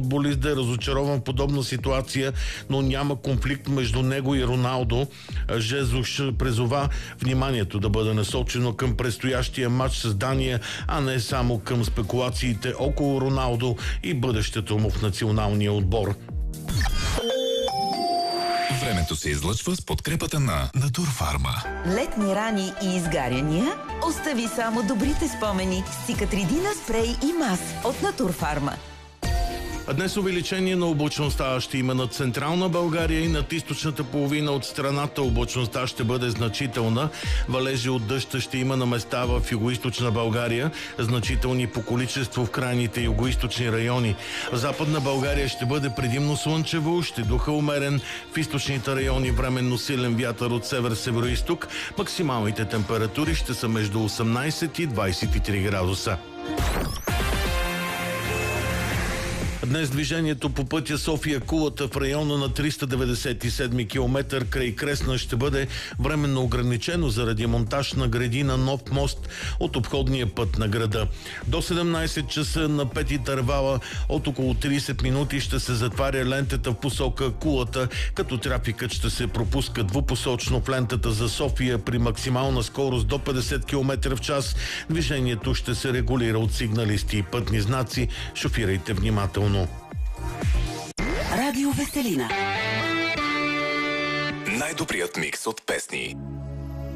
футболист да е разочарован в подобна ситуация, но няма конфликт между него и Роналдо. Жезус призова вниманието да бъде насочено към предстоящия матч с Дания, а не само към спекулациите около Роналдо и бъдещето му в националния отбор. Времето се излъчва с подкрепата на Натурфарма. Летни рани и изгаряния? Остави само добрите спомени с Цикатридина спрей и мас от Натурфарма. А днес увеличение на облачността ще има над централна България и над източната половина от страната. Облачността ще бъде значителна. Валежи от дъжд ще има на места в югоизточна България, значителни по количество в крайните югоизточни райони. В Западна България ще бъде предимно слънчево, ще духа умерен, в източните райони временно силен вятър от север-североизток. Максималните температури ще са между 18 и 23 градуса. Днес движението по пътя София-Кулата в района на 397 км край Кресна ще бъде временно ограничено заради монтаж на градина нов мост от обходния път на града. До 17 часа на Пети Тървала от около 30 минути ще се затваря лентата в посока Кулата, като трафикът ще се пропуска двупосочно в лентата за София при максимална скорост до 50 км в час. Движението ще се регулира от сигналисти и пътни знаци. Шофирайте внимателно. Радио Веселина. Най-добрият микс от песни.